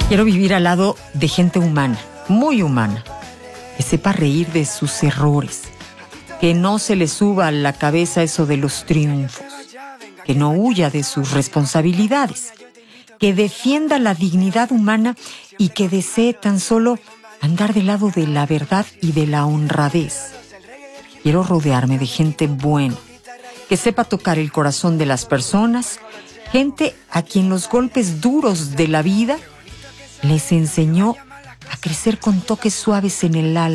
Quiero vivir al lado de gente humana, muy humana, que sepa reír de sus errores, que no se le suba a la cabeza eso de los triunfos, que no huya de sus responsabilidades, que defienda la dignidad humana y que desee tan solo andar del lado de la verdad y de la honradez. Quiero rodearme de gente buena, que sepa tocar el corazón de las personas, gente a quien los golpes duros de la vida les enseñó a crecer con toques suaves en el alma.